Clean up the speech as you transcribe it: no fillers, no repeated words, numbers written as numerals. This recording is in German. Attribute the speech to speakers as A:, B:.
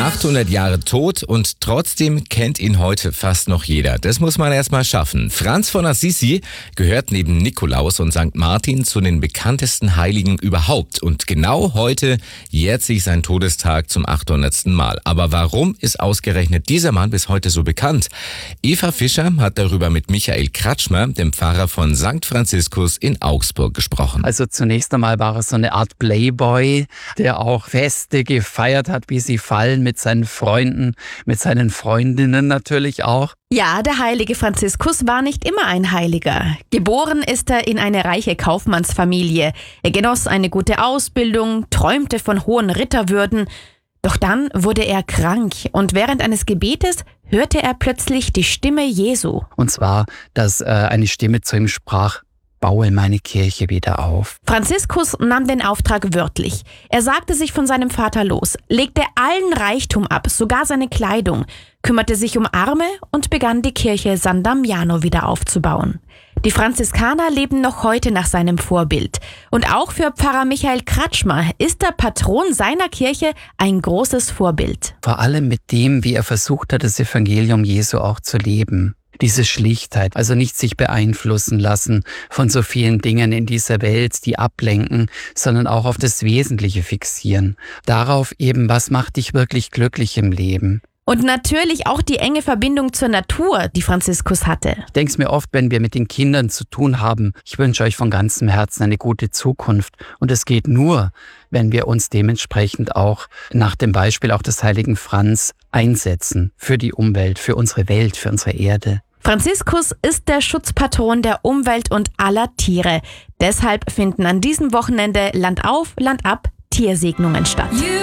A: 800 Jahre tot und trotzdem kennt ihn heute fast noch jeder. Das muss man erst mal schaffen. Franz von Assisi gehört neben Nikolaus und St. Martin zu den bekanntesten Heiligen überhaupt. Und genau heute jährt sich sein Todestag zum 800. Mal. Aber warum ist ausgerechnet dieser Mann bis heute so bekannt? Eva Fischer hat darüber mit Michael Kratschmer, dem Pfarrer von St. Franziskus in Augsburg, gesprochen.
B: Also zunächst einmal war er so eine Art Playboy, der auch Feste gefeiert hat, wie sie fallen, mit seinen Freunden, mit seinen Freundinnen natürlich auch.
C: Ja, der heilige Franziskus war nicht immer ein Heiliger. Geboren ist er in eine reiche Kaufmannsfamilie. Er genoss eine gute Ausbildung, träumte von hohen Ritterwürden. Doch dann wurde er krank und während eines Gebetes hörte er plötzlich die Stimme Jesu.
B: Und zwar, dass eine Stimme zu ihm sprach: Baue meine Kirche wieder auf.
C: Franziskus nahm den Auftrag wörtlich. Er sagte sich von seinem Vater los, legte allen Reichtum ab, sogar seine Kleidung, kümmerte sich um Arme und begann die Kirche San Damiano wieder aufzubauen. Die Franziskaner leben noch heute nach seinem Vorbild. Und auch für Pfarrer Michael Kratschmer ist der Patron seiner Kirche ein großes Vorbild.
B: Vor allem mit dem, wie er versucht hat, das Evangelium Jesu auch zu leben. Diese Schlichtheit, also nicht sich beeinflussen lassen von so vielen Dingen in dieser Welt, die ablenken, sondern auch auf das Wesentliche fixieren. Darauf eben, was macht dich wirklich glücklich im Leben?
C: Und natürlich auch die enge Verbindung zur Natur, die Franziskus hatte.
B: Ich denke mir oft, wenn wir mit den Kindern zu tun haben, ich wünsche euch von ganzem Herzen eine gute Zukunft. Und es geht nur, wenn wir uns dementsprechend auch nach dem Beispiel auch des heiligen Franz einsetzen für die Umwelt, für unsere Welt, für unsere Erde.
C: Franziskus ist der Schutzpatron der Umwelt und aller Tiere. Deshalb finden an diesem Wochenende Land auf, Land ab Tiersegnungen statt.